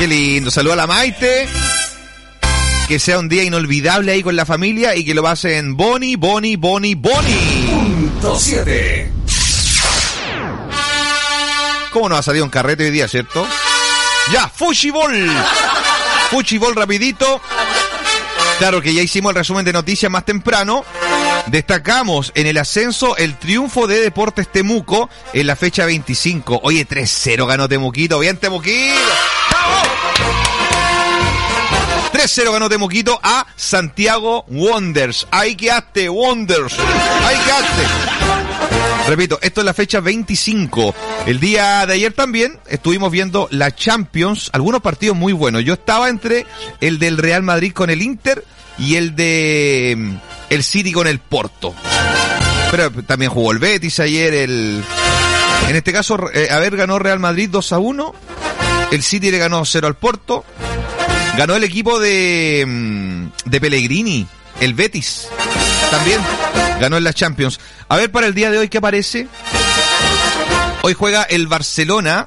Qué lindo. Saluda a la Maite. Que sea un día inolvidable ahí con la familia y que lo pasen Boni. Punto 7. ¿Cómo nos ha salido un carrete hoy día, cierto? Ya, Fuchibol rapidito. Claro que ya hicimos el resumen de noticias más temprano. Destacamos en el ascenso el triunfo de Deportes Temuco en la fecha 25. Oye, 3-0 ganó Temuquito. Bien, Temuquito. ¡Bravo! 3-0 ganó Temuquito a Santiago Wanderers. Ahí quedaste, Wanderers. Ahí quedaste. Repito, esto es la fecha 25. El día de ayer también estuvimos viendo la Champions, algunos partidos muy buenos. Yo estaba entre el del Real Madrid con el Inter y el de el City con el Porto. Pero también jugó el Betis ayer, en este caso, ganó Real Madrid 2-1, el City le ganó 0 al Porto, ganó el equipo de Pellegrini, el Betis, también ganó en la Champions. A ver, para el día de hoy, ¿qué aparece? Hoy juega el Barcelona.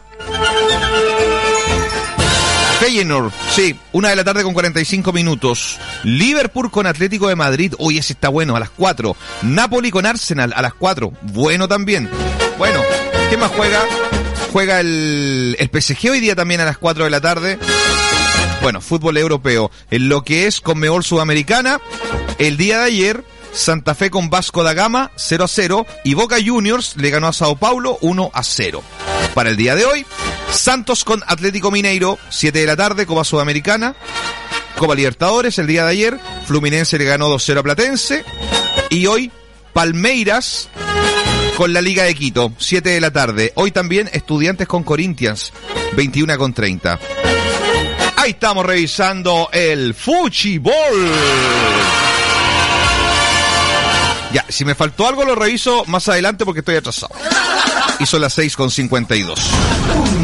Feyenoord, sí, 1 de la tarde con 45 minutos. Liverpool con Atlético de Madrid. Uy, ese está bueno, a las 4. Napoli con Arsenal a las 4. Bueno también. Bueno, ¿qué más juega? Juega el PSG hoy día también a las 4 de la tarde. Bueno, fútbol europeo. En lo que es Conmebol Sudamericana, el día de ayer, Santa Fe con Vasco da Gama 0-0 y Boca Juniors le ganó a Sao Paulo 1-0. Para el día de hoy, Santos con Atlético Mineiro 7 de la tarde, Copa Sudamericana. Copa Libertadores, el día de ayer, Fluminense le ganó 2-0 a Platense. Y hoy, Palmeiras con la Liga de Quito 7 de la tarde. Hoy también Estudiantes con Corinthians 21-30. Ahí estamos revisando el Fuchibol. Ya, si me faltó algo lo reviso más adelante porque estoy atrasado. Y son las 6:52.